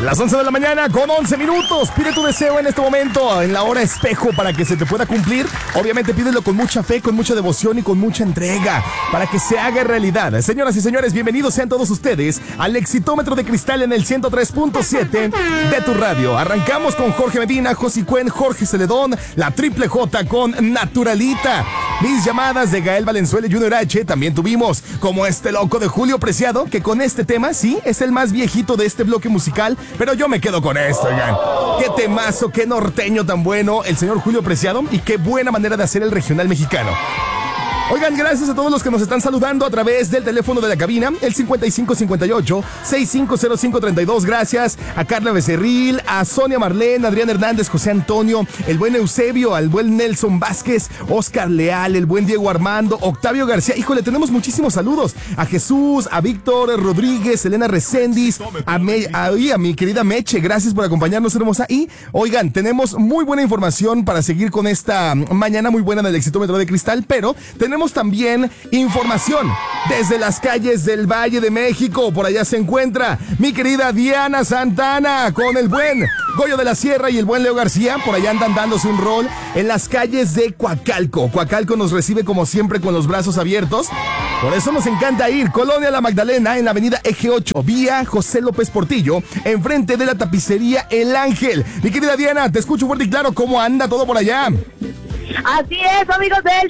Las 11 de la mañana con 11 minutos. Pide tu deseo en este momento, en la hora espejo, para que se te pueda cumplir. Obviamente pídelo con mucha fe, con mucha devoción y con mucha entrega, para que se haga realidad. Señoras y señores, bienvenidos sean todos ustedes al Exitómetro de Cristal en el 103.7 de tu radio. Arrancamos con Jorge Medina, José Cuen, Jorge Celedón, la Triple J con Naturalita. Mis llamadas de Gael Valenzuela y Junior H. También tuvimos como este loco de Julio Preciado, que con este tema, sí, es el más viejito de este bloque musical, pero yo me quedo con esto, oigan. Qué temazo, qué norteño tan bueno el señor Julio Preciado, y qué buena manera de hacer el regional mexicano. Oigan, gracias a todos los que nos están saludando a través del teléfono de la cabina, el 5558-650532. Gracias a Carla Becerril, a Sonia Marlene, Adrián Hernández, José Antonio, el buen Eusebio, al buen Nelson Vázquez, Oscar Leal, el buen Diego Armando, Octavio García. Híjole, tenemos muchísimos saludos. A Jesús, a Víctor Rodríguez, Elena Recendis, a mi querida Meche. Gracias por acompañarnos, hermosa. Y, oigan, tenemos muy buena información para seguir con esta mañana muy buena del Exitómetro de Cristal, pero tenemos también información desde las calles del Valle de México. Por allá se encuentra mi querida Diana Santana con el buen Goyo de la Sierra y el buen Leo García. Por allá andan dándose un rol en las calles de Coacalco. Coacalco nos recibe como siempre con los brazos abiertos. Por eso nos encanta ir. Colonia La Magdalena, en la avenida Eje 8, vía José López Portillo, enfrente de la tapicería El Ángel. Mi querida Diana, te escucho fuerte y claro. ¿Cómo anda todo por allá? Así es, amigos del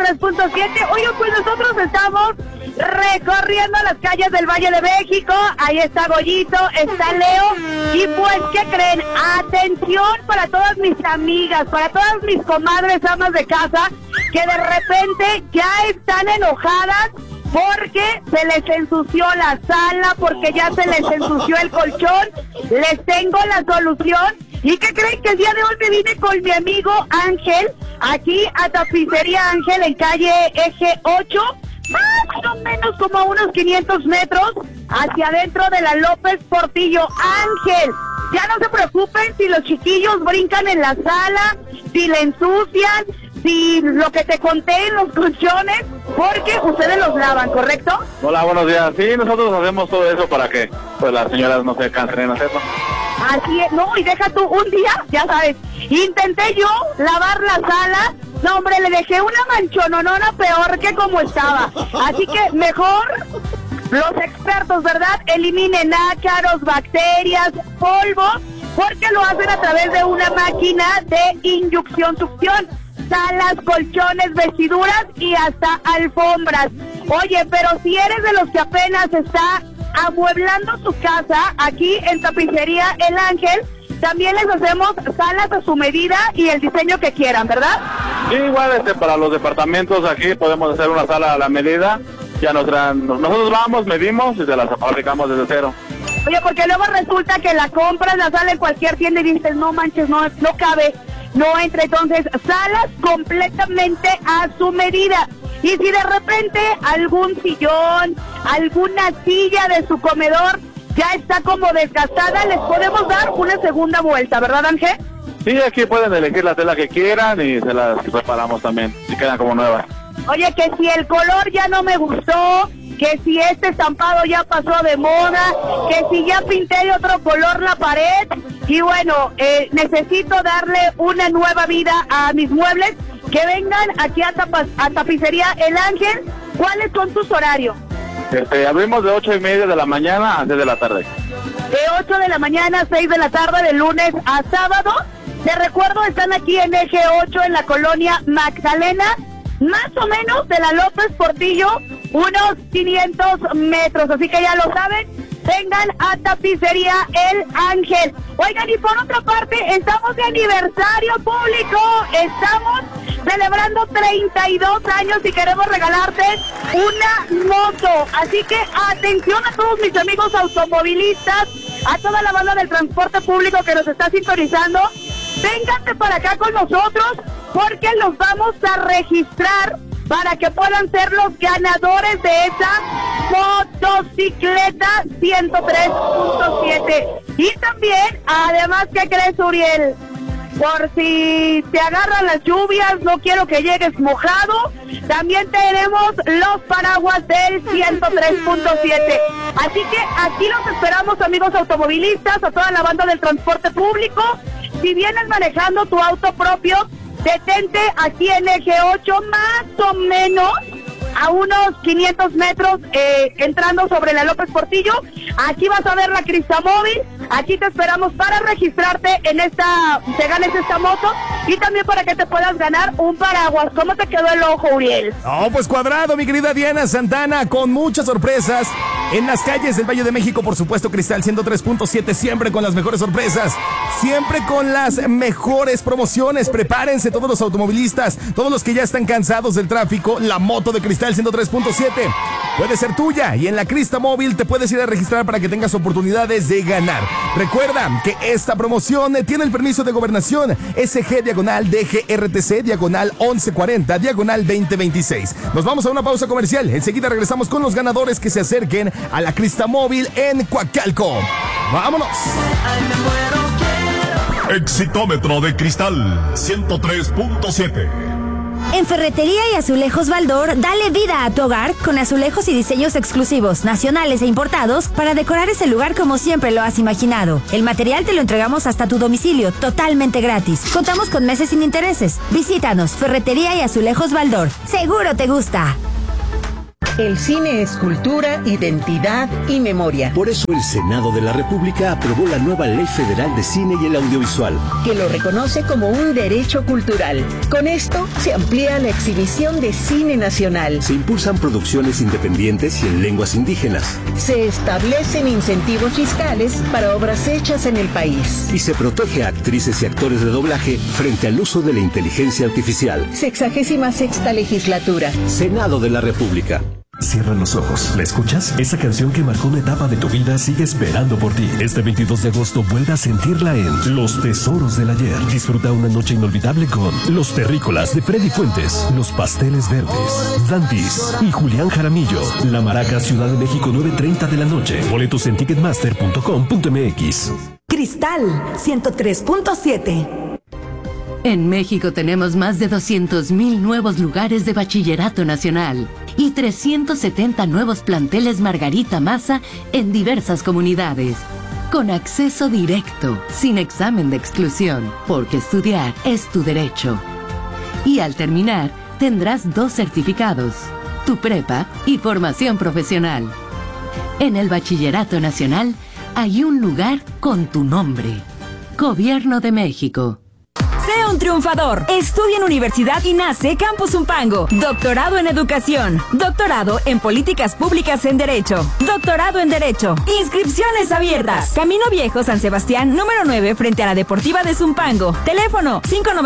103.7. Oigan, pues nosotros estamos recorriendo las calles del Valle de México. Ahí está Goyito, está Leo. Y pues, ¿qué creen? Atención para todas mis amigas, para todas mis comadres amas de casa, que de repente ya están enojadas porque se les ensució la sala, porque ya se les ensució el colchón. Les tengo la solución. ¿Y qué creen? Que el día de hoy me vine con mi amigo Ángel, aquí a Tapicería Ángel, en calle Eje 8, más o menos como a unos 500 metros, hacia adentro de la López Portillo. Ángel, ya no se preocupen si los chiquillos brincan en la sala, si le ensucian, si lo que te conté en los colchones, porque ustedes los lavan, ¿correcto? Hola, buenos días. Sí, nosotros hacemos todo eso para que pues las señoras no se cansen en hacerlo. Así es, no, y deja tú, un día, ya sabes, intenté yo lavar la sala, no hombre, le dejé una manchononona peor que como estaba. Así que mejor los expertos, ¿verdad? Eliminen ácaros, bacterias, polvo, porque lo hacen a través de una máquina de inyección-succión. Salas, colchones, vestiduras y hasta alfombras. Oye, pero si eres de los que apenas está amueblando su casa, aquí en Tapicería El Ángel, también les hacemos salas a su medida y el diseño que quieran, ¿verdad? Sí, igual para los departamentos aquí podemos hacer una sala a la medida. Ya nosotros vamos, medimos y se las fabricamos desde cero. Oye, porque luego resulta que la compras, la sala en cualquier tienda y dices, no manches, no cabe, no entra. Entonces, salas completamente a su medida. Y si de repente algún sillón, alguna silla de su comedor ya está como desgastada, les podemos dar una segunda vuelta, ¿verdad, Ángel? Sí, aquí pueden elegir la tela que quieran y se las reparamos también, y quedan como nuevas. Oye, que si el color ya no me gustó, que si este estampado ya pasó de moda, que si ya pinté de otro color la pared, y bueno, necesito darle una nueva vida a mis muebles, que vengan aquí a Tapicería El Ángel. ¿Cuáles son tus horarios? Abrimos de 8:30 de la mañana a 6 de la tarde. De 8 de la mañana a 6 de la tarde, de lunes a sábado. Te recuerdo, están aquí en Eje 8, en la colonia Magdalena, más o menos de la López Portillo, unos 500 metros. Así que ya lo saben, vengan a Tapicería El Ángel. Oigan, y por otra parte, estamos de aniversario público. Estamos celebrando 32 años y queremos regalarte una moto. Así que atención a todos mis amigos automovilistas, a toda la banda del transporte público que nos está sintonizando. Vénganse para acá con nosotros porque los vamos a registrar para que puedan ser los ganadores de esa motocicleta 103.7. Y también, además, ¿qué crees, Uriel? por si te agarran las lluvias, no quiero que llegues mojado. También tenemos los paraguas del 103.7. Así que aquí los esperamos, amigos automovilistas, a toda la banda del transporte público. Si vienes manejando tu auto propio, detente aquí en Eje 8, más o menos a unos 500 metros, entrando sobre la López Portillo. Aquí vas a ver la Cristamóvil. Aquí te esperamos para registrarte en te ganes esta moto y también para que te puedas ganar un paraguas. ¿Cómo te quedó el ojo, Uriel? No, pues cuadrado, mi querida Diana Santana, con muchas sorpresas en las calles del Valle de México, por supuesto. Cristal 103.7, siempre con las mejores sorpresas, siempre con las mejores promociones. Prepárense todos los automovilistas, todos los que ya están cansados del tráfico. La moto de Cristal 103.7 puede ser tuya, y en la Cristamóvil te puedes ir a registrar para que tengas oportunidades de ganar. Recuerda que esta promoción tiene el permiso de gobernación SG-DGRTC/1140/2026. Nos vamos a una pausa comercial. Enseguida regresamos con los ganadores que se acerquen a la Cristamóvil en Coacalco. ¡Vámonos! Exitómetro de Cristal 103.7. En Ferretería y Azulejos Baldor, dale vida a tu hogar con azulejos y diseños exclusivos, nacionales e importados, para decorar ese lugar como siempre lo has imaginado. El material te lo entregamos hasta tu domicilio, totalmente gratis. Contamos con meses sin intereses. Visítanos, Ferretería y Azulejos Baldor. Seguro te gusta. El cine es cultura, identidad y memoria. Por eso el Senado de la República aprobó la nueva Ley Federal de Cine y el Audiovisual, que lo reconoce como un derecho cultural. Con esto se amplía la exhibición de cine nacional. Se impulsan producciones independientes y en lenguas indígenas. Se establecen incentivos fiscales para obras hechas en el país. Y se protege a actrices y actores de doblaje frente al uso de la inteligencia artificial. 66ª legislatura. Senado de la República. Cierra los ojos. ¿La escuchas? Esa canción que marcó una etapa de tu vida sigue esperando por ti. Este 22 de agosto vuelve a sentirla en Los Tesoros del Ayer. Disfruta una noche inolvidable con Los Terrícolas de Freddy Fuentes, Los Pasteles Verdes, Dantis y Julián Jaramillo. La Maraca, Ciudad de México, 9:30 de la noche. Boletos en ticketmaster.com.mx. Cristal 103.7. En México tenemos más de 200,000 nuevos lugares de bachillerato nacional y 370 nuevos planteles Margarita Maza en diversas comunidades, con acceso directo, sin examen de exclusión, porque estudiar es tu derecho. Y al terminar, tendrás 2 certificados, tu prepa y formación profesional. En el bachillerato nacional hay un lugar con tu nombre. Gobierno de México. Sé un triunfador. Estudia en Universidad INACE Campus Zumpango. Doctorado en Educación. Doctorado en Políticas Públicas en Derecho. Doctorado en Derecho. Inscripciones abiertas. Camino Viejo, San Sebastián, número 9, frente a la Deportiva de Zumpango. Teléfono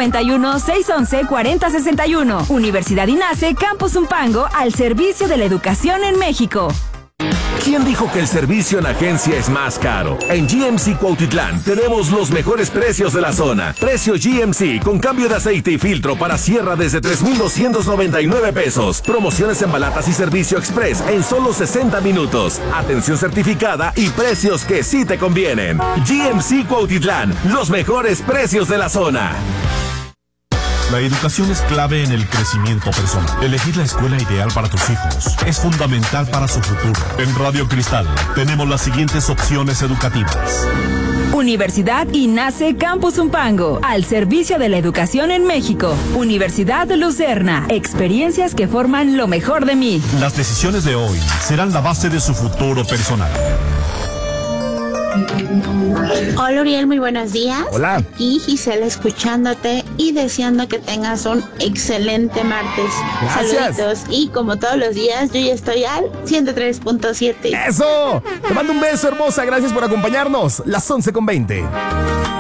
591-611-4061. Universidad INACE Campus Zumpango, al servicio de la educación en México. ¿Quién dijo que el servicio en agencia es más caro? En GMC Cuautitlán tenemos los mejores precios de la zona. Precio GMC con cambio de aceite y filtro para sierra desde 3,299 pesos. Promociones en balatas y servicio express en solo 60 minutos. Atención certificada y precios que sí te convienen. GMC Cuautitlán, los mejores precios de la zona. La educación es clave en el crecimiento personal. Elegir la escuela ideal para tus hijos es fundamental para su futuro. En Radio Cristal tenemos las siguientes opciones educativas. Universidad INACE Campus Zumpango, al servicio de la educación en México. Universidad Lucerna, experiencias que forman lo mejor de mí. Las decisiones de hoy serán la base de su futuro personal. Hola Uriel, muy buenos días. Hola. Aquí Gisela escuchándote y deseando que tengas un excelente martes. Gracias. Saluditos. Y como todos los días, yo ya estoy al 103.7. ¡Eso! Te mando un beso, hermosa. Gracias por acompañarnos. Las 11:20.